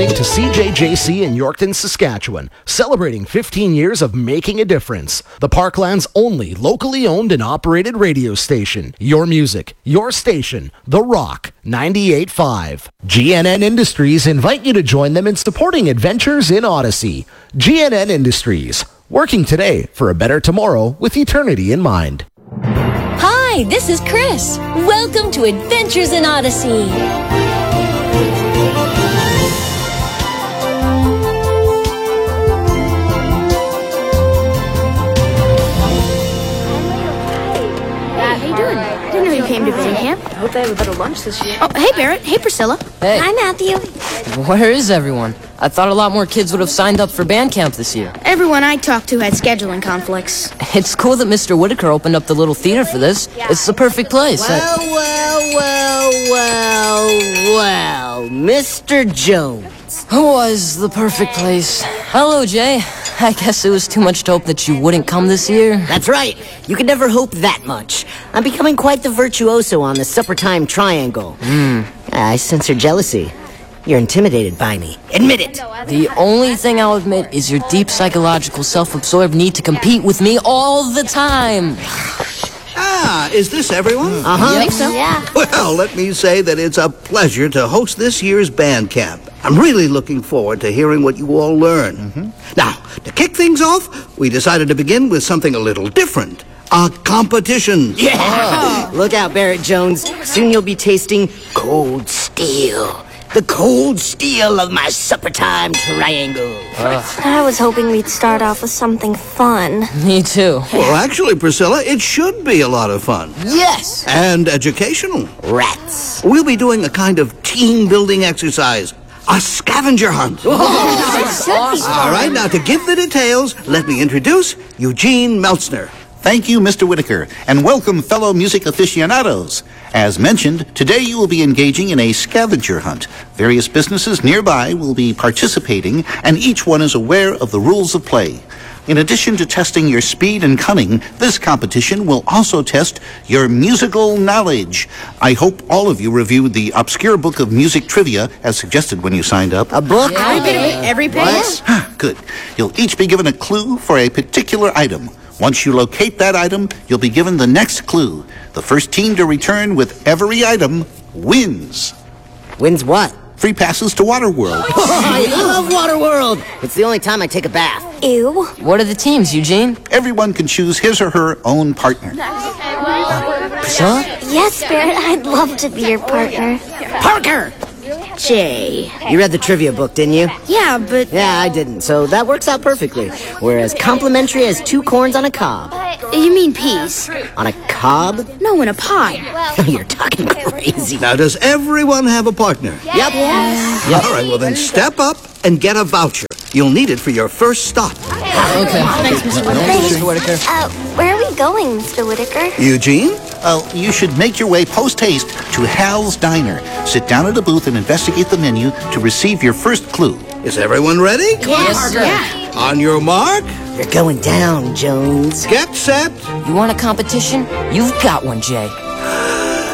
listening to CJJC in Yorkton, Saskatchewan, celebrating 15 years of making a difference. The Parkland's only locally owned and operated radio station. Your music, your station, The Rock 98.5. GNN Industries invite you to join them in supporting adventures in Odyssey. GNN Industries, working today for a better tomorrow with eternity in mind. Hi, this is Chris. Welcome to Adventures in Odyssey. You came to Bayham. I hope they have a better lunch this year. Oh, hey, Barrett. Hey, Priscilla. Hey. Hi, Matthew. Where is everyone? I thought a lot more kids would have signed up for band camp this year. Everyone I talked to had scheduling conflicts. It's cool that Mr. Whitaker opened up the little theater for this. It's the perfect place. Well, Mr. Jones. Was the perfect place. Hello, Jay. I guess it was too much to hope that you wouldn't come this year. That's right. You can never hope that much. I'm becoming quite the virtuoso on the supper time triangle. I sense your jealousy. You're intimidated by me. Admit it. The only thing I'll admit is your deep psychological self-absorbed need to compete with me all the time. Is this everyone? I think so. Yeah. Well, let me say that it's a pleasure to host this year's band camp. I'm really looking forward to hearing what you all learn. Now, to kick things off, we decided to begin with something a little different. A competition. Yeah! Look out, Barrett Jones. Soon you'll be tasting cold steel. The cold steel of my supper time triangle. I was hoping we'd start off with something fun. Me too. Well, actually, Priscilla, it should be a lot of fun. Yes! And educational. Rats. We'll be doing a kind of team-building exercise. A scavenger hunt. All right, now to give the details, let me introduce Eugene Meltzner. Thank you, Mr. Whitaker, and welcome, fellow music aficionados. As mentioned, today you will be engaging in a scavenger hunt. Various businesses nearby will be participating, and each one is aware of the rules of play. In addition to testing your speed and cunning, this competition will also test your musical knowledge. I hope all of you reviewed the obscure book of music trivia as suggested when you signed up. A book? Every page? Good. You'll each be given a clue for a particular item. Once you locate that item, you'll be given the next clue. The first team to return with every item wins. Wins what? Free passes to Waterworld. I love Waterworld. It's the only time I take a bath. Ew. What are the teams, Eugene? Everyone can choose his or her own partner. Priscilla? Yes, Barrett, I'd love to be your partner. Parker! Jay. You read the trivia book, didn't you? Yeah, but... Yeah, I didn't, so that works out perfectly. We're as complimentary as two corns on a cob. You mean peas? On a cob? No, in a pie. You're talking crazy. Now, does everyone have a partner? Yep. All right, well then step up and get a voucher. You'll need it for your first stop. Okay. Thanks, Mr. Whitaker. Where are we going, Mr. Whitaker? Eugene? You should make your way post-haste to Hal's Diner. Sit down at a booth and investigate the menu to receive your first clue. Is everyone ready? Yes, sir. Yeah. On your mark, You're going down, Jones. get set. You want a competition? You've got one, Jay.